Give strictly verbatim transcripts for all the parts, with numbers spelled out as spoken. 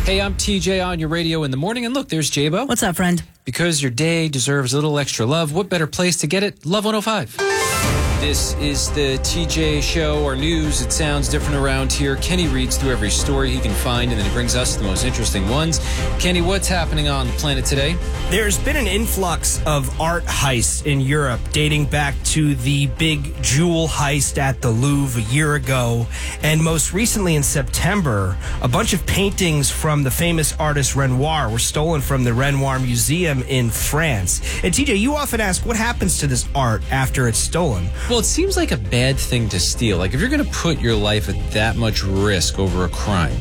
Hey, I'm T J on your radio in the morning, and look, there's J-Bo. What's up, friend? Because your day deserves a little extra love, what better place to get it? Love one oh five. This is the T J Show, or news. It sounds different around here. Kenny reads through every story he can find, and then he brings us the most interesting ones. Kenny, what's happening on the planet today? There's been an influx of art heists in Europe dating back to the big jewel heist at the Louvre a year ago. And most recently in September, a bunch of paintings from the famous artist Renoir were stolen from the Renoir Museum in France. And T J, you often ask, what happens to this art after it's stolen? Well, it seems like a bad thing to steal. Like, if you're going to put your life at that much risk over a crime,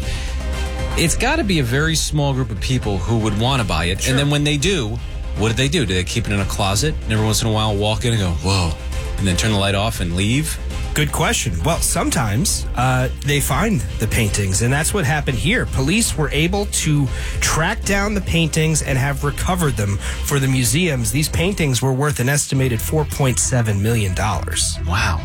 it's got to be a very small group of people who would want to buy it. Sure. And then when they do, what do they do? Do they keep it in a closet and every once in a while walk in and go, whoa, and then turn the light off and leave? Good question. Well, sometimes uh, they find the paintings, and that's what happened here. Police were able to track down the paintings and have recovered them for the museums. These paintings were worth an estimated four point seven million dollars. Wow.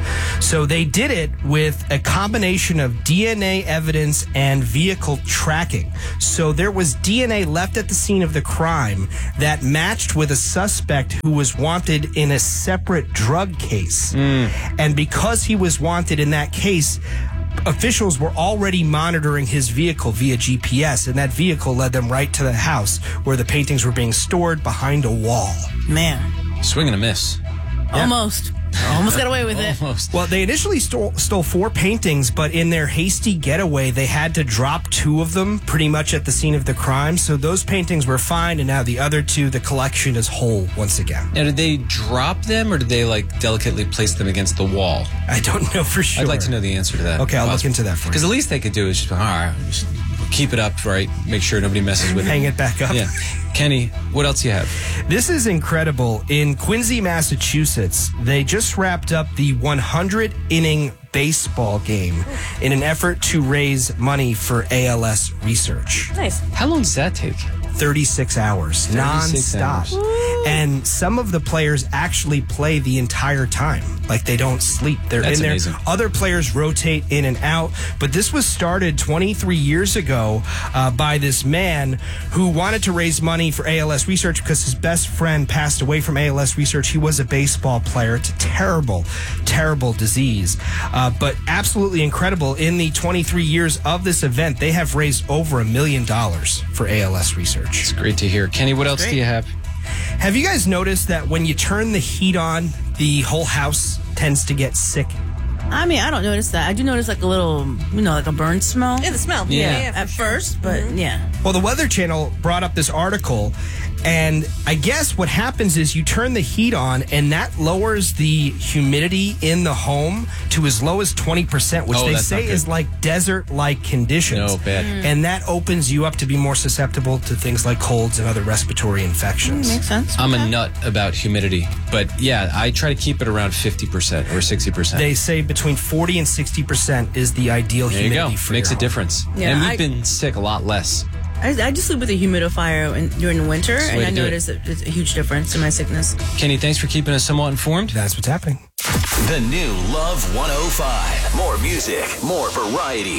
So they did it with a combination of D N A evidence and vehicle tracking. So there was D N A left at the scene of the crime that matched with a suspect who was wanted in a separate drug case. Mm. And because he was wanted in that case, officials were already monitoring his vehicle via G P S, and that vehicle led them right to the house where the paintings were being stored behind a wall. Man. Swing and a miss. Yeah. Almost. Almost got away with it. Almost. Well, they initially stole, stole four paintings, but in their hasty getaway, they had to drop two of them pretty much at the scene of the crime. So those paintings were fine, and now the other two, the collection is whole once again. Now, did they drop them, or did they, like, delicately place them against the wall? I don't know for sure. I'd like to know the answer to that. Okay, I'll look into that for you. Because the least they could do is just, all right, just keep it up, right? Make sure nobody messes with it. Hang it back up. Yeah. Kenny, what else you have? This is incredible. In Quincy, Massachusetts, they just wrapped up the hundred inning baseball game in an effort to raise money for A L S research. Nice. How long does that take? thirty-six hours, thirty-six non-stop. hours. And some of the players actually play the entire time. Like, they don't sleep. They're That's in there. amazing. Other players rotate in and out. But this was started twenty-three years ago uh, by this man who wanted to raise money for A L S research because his best friend passed away from A L S research. He was a baseball player. It's a terrible, terrible disease. Uh, but absolutely incredible. In the twenty-three years of this event, they have raised over a million dollars for A L S research. It's great to hear. Kenny, what else Great. do you have? Have you guys noticed that when you turn the heat on, the whole house tends to get sick? I mean, I don't notice that. I do notice like a little, you know, like a burn smell. Yeah, the smell. Yeah. Yeah, yeah, At for first, sure. but Mm-hmm. yeah. Well, the Weather Channel brought up this article, and I guess what happens is you turn the heat on, and that lowers the humidity in the home to as low as twenty percent, which Oh, they that's not say good. is like desert-like conditions. No, bad. Mm. And that opens you up to be more susceptible to things like colds and other respiratory infections. Mm, makes sense. I'm Okay. a nut about humidity, but yeah, I try to keep it around fifty percent or sixty percent. They say between forty and sixty percent is the ideal There you humidity go. for Makes your a home. difference. Yeah, and we've I- been sick a lot less. I, I just sleep with a humidifier in, during the winter, That's the and way I to do it. notice that there's a huge difference in my sickness. Kenny, thanks for keeping us somewhat informed. That's what's happening. The new Love one oh five. More music, more variety.